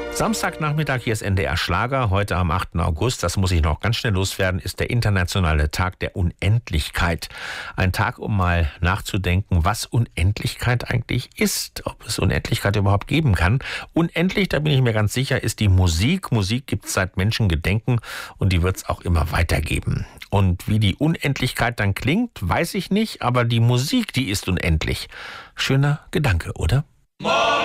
Samstagnachmittag, hier ist NDR Schlager. Heute am 8. August, das muss ich noch ganz schnell loswerden, ist der internationale Tag der Unendlichkeit. Ein Tag, um mal nachzudenken, was Unendlichkeit eigentlich ist, ob es Unendlichkeit überhaupt geben kann. Unendlich, da bin ich mir ganz sicher, ist die Musik. Musik gibt es seit Menschen gedenken und die wird es auch immer weitergeben. Und wie die Unendlichkeit dann klingt, weiß ich nicht, aber die Musik, die ist unendlich. Schöner Gedanke, oder?